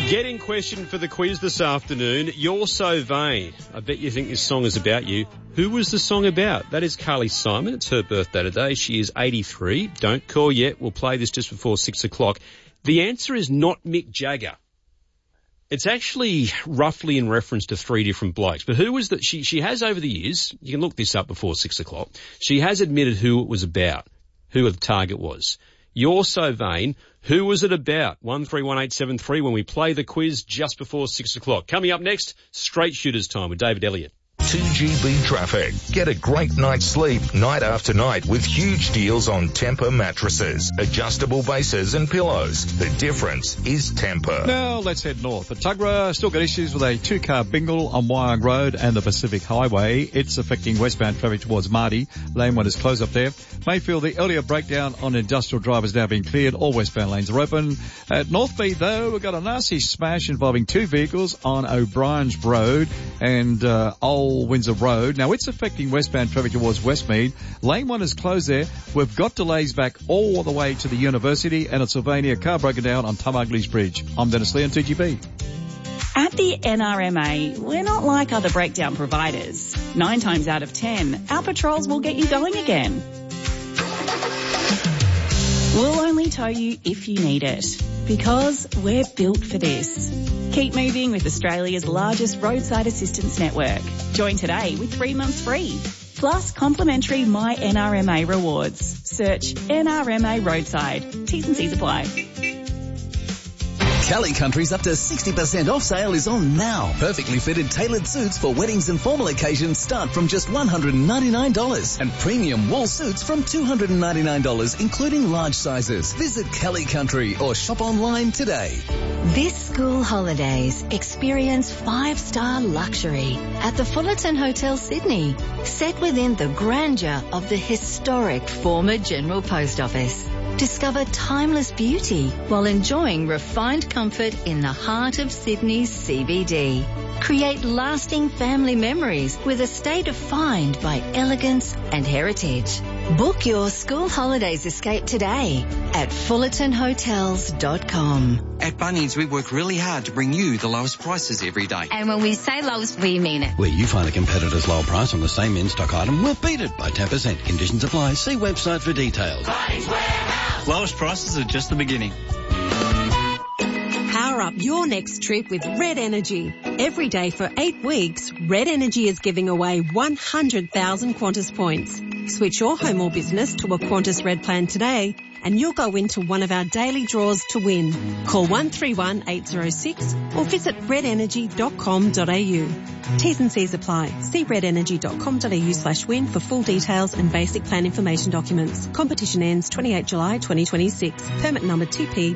Getting question for the quiz this afternoon. You're so vain. I bet you think this song is about you. Who was the song about? That is Carly Simon. It's her birthday today. She is 83. Don't call yet. We'll play this just before 6 o'clock. The answer is not Mick Jagger. It's actually roughly in reference to three different blokes. But who was that? She has over the years, you can look this up before 6 o'clock, she has admitted who it was about, who the target was. You're so vain. Who was it about? 131873 when we play the quiz just before 6 o'clock. Coming up next, Straight Shooters time with David Elliott. 2GB Traffic. Get a great night's sleep night after night with huge deals on Tempur mattresses, adjustable bases and pillows. The difference is Tempur. Now let's head north. At Tuggerah, still got issues with a two-car bingle on Wyong Road and the Pacific Highway. It's affecting westbound traffic towards Marty. Lane 1 is closed up there. Mayfield, the earlier breakdown on industrial drive has now been cleared. All westbound lanes are open. At Northmead, though, we've got a nasty smash involving two vehicles on O'Brien's Road and Old Windsor Road. Now, it's affecting westbound traffic towards Westmead. Lane 1 is closed there. We've got delays back all the way to the university, and at Sylvania, car broken down on Tumugly's Bridge. I'm Dennis Lee on 2GB. At the NRMA, we're not like other breakdown providers. 9 times out of 10, our patrols will get you going again. We'll only tow you if you need it, because we're built for this. Keep moving with Australia's largest roadside assistance network. Join today with 3 months free. Plus complimentary My NRMA rewards. Search NRMA Roadside. T's and C's apply. Kelly Country's up to 60% off sale is on now. Perfectly fitted tailored suits for weddings and formal occasions start from just $199. And premium wool suits from $299, including large sizes. Visit Kelly Country or shop online today. This school holidays, experience 5-star luxury at the Fullerton Hotel Sydney, set within the grandeur of the historic former General Post Office. Discover timeless beauty while enjoying refined comfort in the heart of Sydney's CBD. Create lasting family memories with a state defined by elegance and heritage. Book your school holidays escape today at fullertonhotels.com. At Bunnings, we work really hard to bring you the lowest prices every day. And when we say lowest, we mean it. Where you find a competitor's low price on the same in-stock item, we'll beat it by 10%. Conditions apply. See website for details. Bunnings Warehouse. Lowest prices are just the beginning. Power up your next trip with Red Energy. Every day for 8 weeks, Red Energy is giving away 100,000 Qantas points. Switch your home or business to a Qantas Red plan today and you'll go into one of our daily draws to win. Call 131806 or visit redenergy.com.au. T's and C's apply. See redenergy.com.au/win for full details and basic plan information documents. Competition ends 28 July 2026. Permit number TP